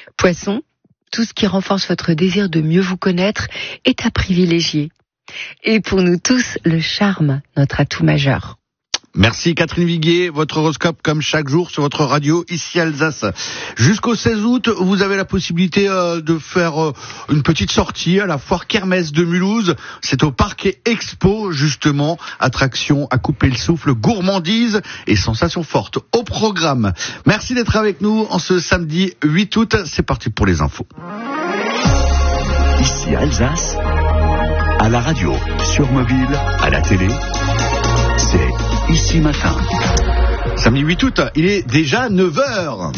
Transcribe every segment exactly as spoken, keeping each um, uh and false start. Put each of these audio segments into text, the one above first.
Poisson, tout ce qui renforce votre désir de mieux vous connaître est à privilégier. Et pour nous tous, le charme, notre atout majeur. Merci Catherine Viguier, votre horoscope comme chaque jour sur votre radio ici Alsace. Jusqu'au seize août, vous avez la possibilité euh, de faire euh, une petite sortie à la foire Kermesse de Mulhouse. C'est au Parc Expo justement, attraction à couper le souffle, gourmandise et sensations fortes au programme. Merci d'être avec nous en ce samedi huit août, c'est parti pour les infos. Ici Alsace, à la radio, sur mobile, à la télé, c'est Ici Matin. Samedi huit août, il est déjà neuf heures.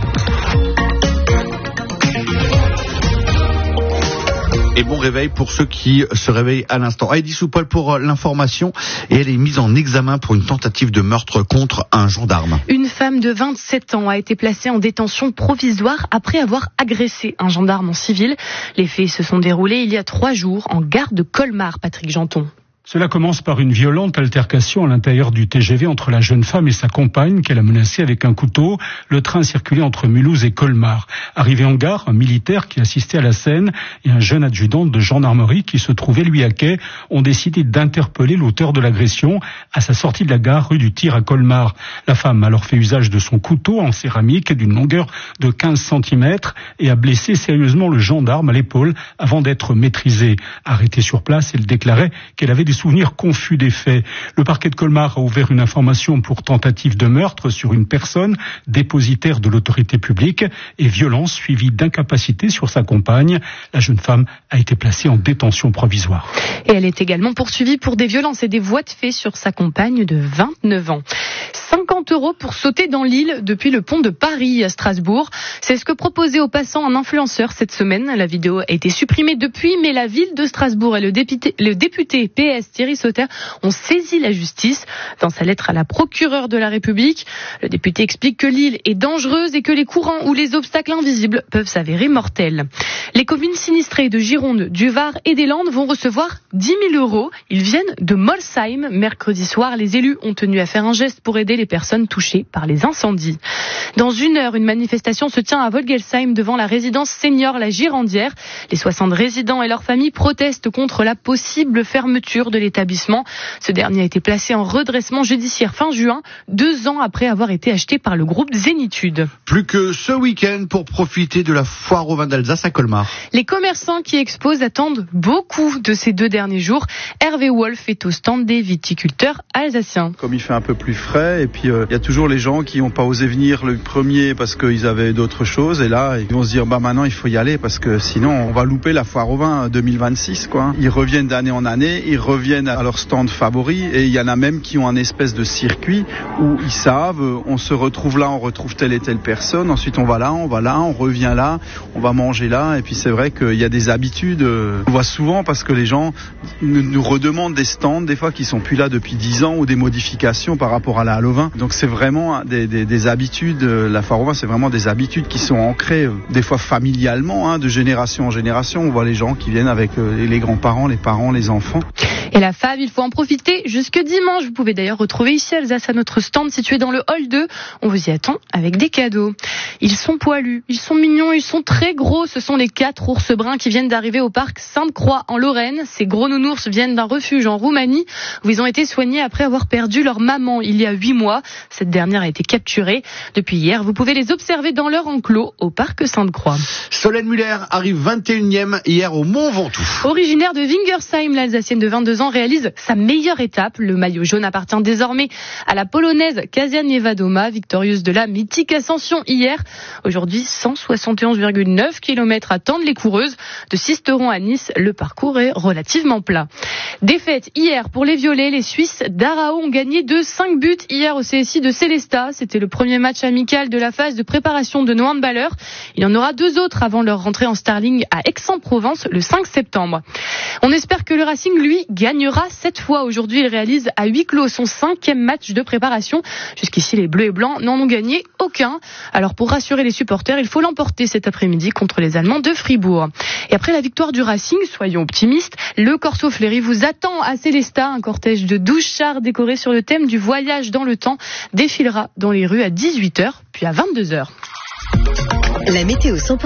Et bon réveil pour ceux qui se réveillent à l'instant. Heidi Soupol pour l'information, et elle est mise en examen pour une tentative de meurtre contre un gendarme. Une femme de vingt-sept ans a été placée en détention provisoire après avoir agressé un gendarme en civil. Les faits se sont déroulés il y a trois jours en gare de Colmar, Patrick Janton. Cela commence par une violente altercation à l'intérieur du T G V entre la jeune femme et sa compagne qu'elle a menacée avec un couteau. Le train circulait entre Mulhouse et Colmar. Arrivé en gare, un militaire qui assistait à la scène et un jeune adjudant de gendarmerie qui se trouvait lui à quai ont décidé d'interpeller l'auteur de l'agression à sa sortie de la gare rue du Tir à Colmar. La femme a alors fait usage de son couteau en céramique d'une longueur de quinze centimètres et a blessé sérieusement le gendarme à l'épaule avant d'être maîtrisée. Arrêtée sur place, elle déclarait qu'elle avait des souvenir confus des faits. Le parquet de Colmar a ouvert une information pour tentative de meurtre sur une personne dépositaire de l'autorité publique et violence suivie d'incapacité sur sa compagne. La jeune femme a été placée en détention provisoire. Et elle est également poursuivie pour des violences et des voies de fait sur sa compagne de vingt-neuf ans. cinquante euros pour sauter dans l'île depuis le pont de Paris à Strasbourg. C'est ce que proposait aux passants un influenceur cette semaine. La vidéo a été supprimée depuis, mais la ville de Strasbourg et le député, le député P S Thierry Sauter ont saisi la justice. Dans sa lettre à la procureure de la République, le député explique que l'île est dangereuse et que les courants ou les obstacles invisibles peuvent s'avérer mortels. Les communes sinistrées de Gironde, du Var et des Landes vont recevoir dix mille euros. Ils viennent de Molsheim. Mercredi soir, les élus ont tenu à faire un geste pour aider les personnes touchées par les incendies. Dans une heure, une manifestation se tient à Volgelsheim devant la résidence senior La Girandière. Les soixante résidents et leurs familles protestent contre la possible fermeture de l'établissement. Ce dernier a été placé en redressement judiciaire fin juin, deux ans après avoir été acheté par le groupe Zénitude. Plus que ce week-end pour profiter de la foire au vin d'Alsace à Colmar. Les commerçants qui exposent attendent beaucoup de ces deux derniers jours. Hervé Wolf est au stand des viticulteurs alsaciens. Comme il fait un peu plus frais, et puis il euh, y a toujours les gens qui n'ont pas osé venir le premier parce qu'ils avaient d'autres choses, et là ils vont se dire bah maintenant il faut y aller parce que sinon on va louper la foire au vin deux mille vingt-six quoi. Ils reviennent d'année en année, ils reviennent à leur stand favori, et il y en a même qui ont un espèce de circuit où ils savent on se retrouve là, on retrouve telle et telle personne, ensuite on va là, on va là, on revient là, on va manger là, et puis c'est vrai qu'il y a des habitudes, on voit souvent parce que les gens nous redemandent des stands des fois qui sont plus là depuis dix ans ou des modifications par rapport à la halle au vin. Donc c'est vraiment des, des, des habitudes, la foire au vin c'est vraiment des habitudes qui sont ancrées des fois familialement, hein, de génération en génération. On voit les gens qui viennent avec les grands-parents, les parents, les enfants. Et la fave, il faut en profiter jusque dimanche. Vous pouvez d'ailleurs retrouver ici à Alsace à notre stand situé dans le hall deux. On vous y attend avec des cadeaux. Ils sont poilus, ils sont mignons, ils sont très gros. Ce sont les quatre ours bruns qui viennent d'arriver au parc Sainte-Croix en Lorraine. Ces gros nounours viennent d'un refuge en Roumanie où ils ont été soignés après avoir perdu leur maman il y a huit mois. Cette dernière a été capturée. Depuis hier, vous pouvez les observer dans leur enclos au parc Sainte-Croix. Solène Muller arrive vingt et unième hier au Mont Ventoux. Originaire de Wingersheim, l'Alsacienne de vingt-deux ans réalise sa meilleure étape. Le maillot jaune appartient désormais à la polonaise Kasia Niewiadoma, victorieuse de la mythique ascension hier. Aujourd'hui, cent soixante et onze virgule neuf kilomètres attendent les coureuses. De Sisteron à Nice, le parcours est relativement plat. Défaite hier pour les Violets. Les Suisses d'Arao ont gagné de cinq buts hier au C S I de Célestat. C'était le premier match amical de la phase de préparation de nos handballeurs. Il y en aura deux autres avant leur rentrée en Starling à Aix-en-Provence le cinq septembre. On espère que le Racing, lui, gagnera cette fois. Aujourd'hui, il réalise à huis clos son cinquième match de préparation. Jusqu'ici, les Bleus et Blancs n'en ont gagné aucun. Alors, pour rassurer les supporters, il faut l'emporter cet après-midi contre les Allemands de Fribourg. Et après la victoire du Racing, soyons optimistes, le Corso Fleury vous attend à Célestat. Un cortège de douze chars décorés sur le thème du voyage dans le temps défilera dans les rues à dix-huit heures, puis à vingt-deux heures. La météo cent pour cent